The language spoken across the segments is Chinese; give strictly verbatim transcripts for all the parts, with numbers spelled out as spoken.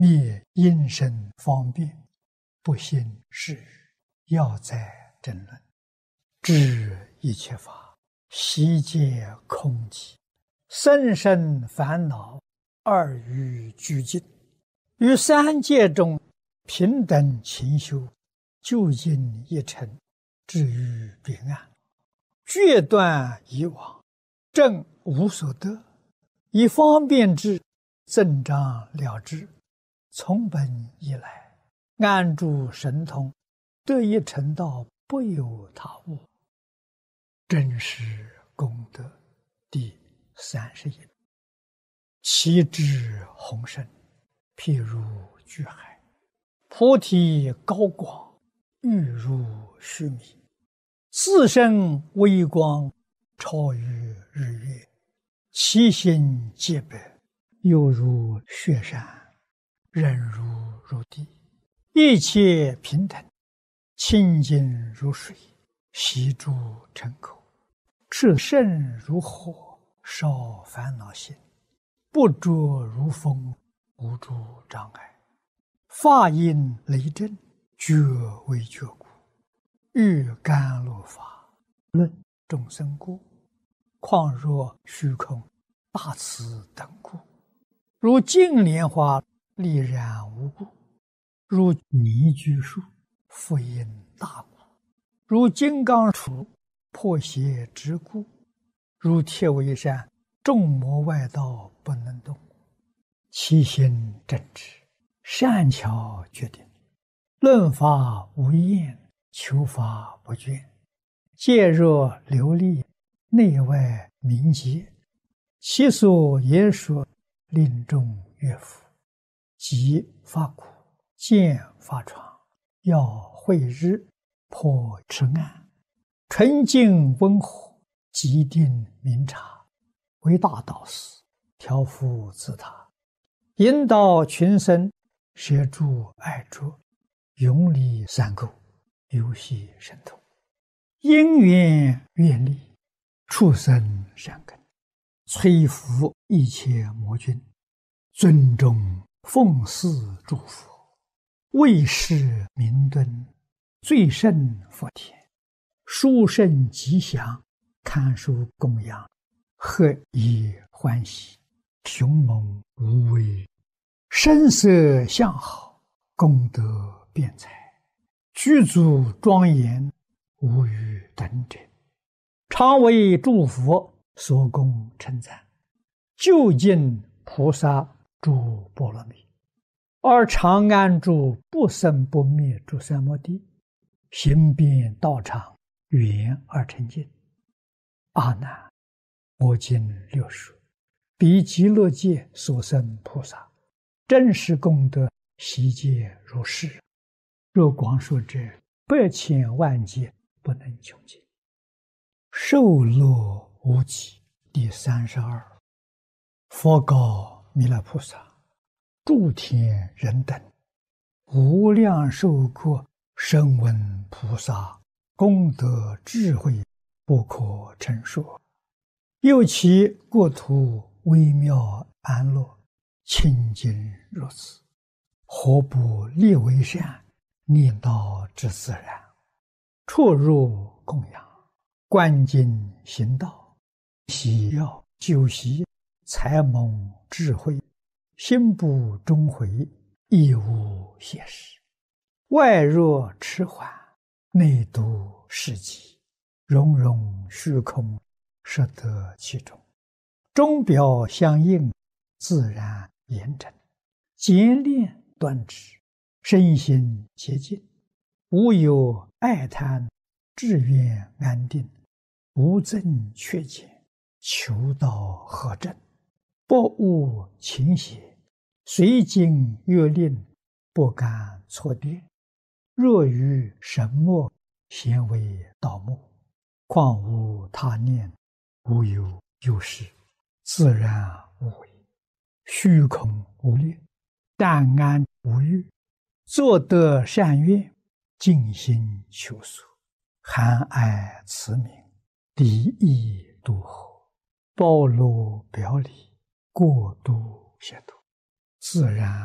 灭因身方便，不兴事语，要在争论。知一切法，悉皆空寂，生生烦恼，二欲俱尽。于三界中平等勤修，究竟一尘，至于彼岸，决断以往，正无所得，以方便智增长了之，从本以来，安住神通，得一成道，不有他物。真实功德第三十一。其智宏深，譬如巨海，菩提高广，欲如须弥，自身微光，超于日月，其心皆白，犹如雪山，忍如如地，一切平等，清净如水，悉诸尘口，炽盛如火，烧烦恼心，不着如风，无诸障碍，法音雷震，觉为觉故，欲甘露法，论众生故，况若虚空，大慈等故，如净莲花，丽然无故，如泥居树，复因大故，如金刚杵，破邪之故，如铁围山，众魔外道不能动，其心正直，善巧决定，论法无厌，求法不倦，戒若琉璃，内外明洁，其所言说，令众悦服，即发苦，见发疮，要慧日，破痴暗，纯净温和，极定明察，为大导师，调伏自他，引导群生，摄诸爱着，永离三垢，游戏神通，因缘愿力，畜生善根，摧伏一切魔君，尊重奉祀诸佛，为世明敦，最胜佛田，殊胜吉祥，堪受供养，何以欢喜，雄猛无畏，声色相好，功德辩才，具足庄严，无与等者，常为诸佛所供称赞，究竟菩萨诸波罗蜜，而常安住不生不灭诸三摩地，行遍道场，圆而成净。阿难，我今六说，彼极乐界所生菩萨，真实功德悉皆如是。若广说者，百千万劫不能穷尽。受乐无极第三十二。佛告弥勒菩萨：诸天人等，无量寿国声闻菩萨功德智慧不可称说，又其国土微妙安乐，清净如此，何不立为善，念道之自然，出入供养，观经行道，喜要修习，才蒙智慧，心不终悔，亦无邪事。外若迟缓，内度世极，融融虚空，摄得其中，钟表相应，自然严整，简练端直，身心洁净，无有爱贪，志愿安定，无增缺减，求道合正，不误情邪，随经约令，不敢错颠，若于神墨，咸为道目，况无他念，无有有事，自然无为，虚空无虑，淡安无欲，作得善愿，尽心求索，含爱慈悯，离意度合，包罗表里，过度协度，自然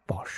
报受。